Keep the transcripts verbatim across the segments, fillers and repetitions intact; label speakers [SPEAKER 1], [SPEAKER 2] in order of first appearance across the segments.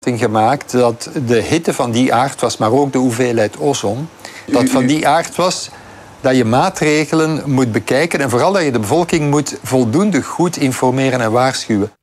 [SPEAKER 1] gemaakt dat de hitte van die aard was, maar ook de hoeveelheid ozon, dat van die aard was dat je maatregelen moet bekijken en vooral dat je de bevolking moet voldoende goed informeren en waarschuwen.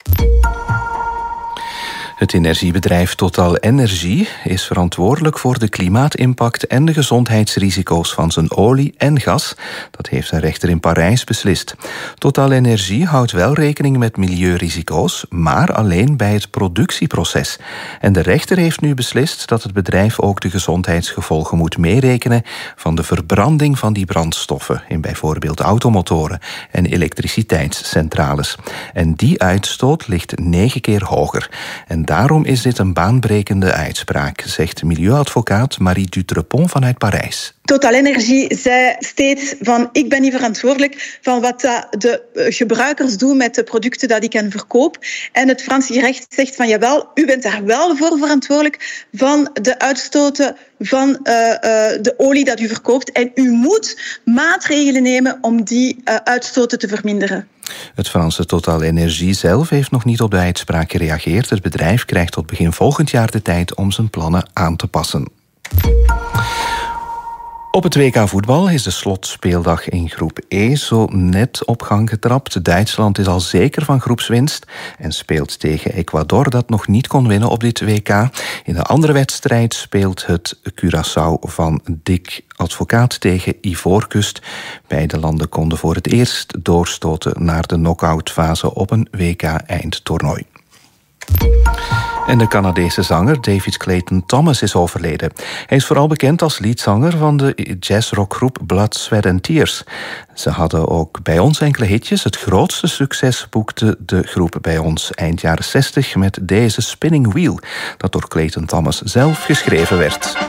[SPEAKER 2] Het energiebedrijf TotalEnergies is verantwoordelijk voor de klimaatimpact en de gezondheidsrisico's van zijn olie en gas. Dat heeft een rechter in Parijs beslist. TotalEnergies houdt wel rekening met milieurisico's, maar alleen bij het productieproces. En de rechter heeft nu beslist dat het bedrijf ook de gezondheidsgevolgen moet meerekenen van de verbranding van die brandstoffen in bijvoorbeeld automotoren en elektriciteitscentrales. En die uitstoot ligt negen keer hoger. En daarom is dit een baanbrekende uitspraak, zegt milieuadvocaat Marie Dutrepont vanuit Parijs.
[SPEAKER 3] TotalEnergies zei steeds van ik ben niet verantwoordelijk van wat de gebruikers doen met de producten dat ik hen verkoop. En het Franse gerecht zegt van jawel, u bent daar wel voor verantwoordelijk van de uitstoten van uh, uh, de olie dat u verkoopt. En u moet maatregelen nemen om die uh, uitstoten te verminderen.
[SPEAKER 2] Het Franse TotalEnergies zelf heeft nog niet op de uitspraak gereageerd. Het bedrijf krijgt tot begin volgend jaar de tijd om zijn plannen aan te passen. Op het W K voetbal is de slotspeeldag in groep E zo net op gang getrapt. Duitsland is al zeker van groepswinst en speelt tegen Ecuador dat nog niet kon winnen op dit W K. In de andere wedstrijd speelt het Curaçao van Dick Advocaat tegen Ivoorkust. Beide landen konden voor het eerst doorstoten naar de knock-outfase op een W K-eindtoernooi. En de Canadese zanger David Clayton Thomas is overleden. Hij is vooral bekend als leadzanger van de jazzrockgroep Blood, Sweat and Tears. Ze hadden ook bij ons enkele hitjes. Het grootste succes boekte de groep bij ons eind jaren zestig met deze Spinning Wheel, dat door Clayton Thomas zelf geschreven werd.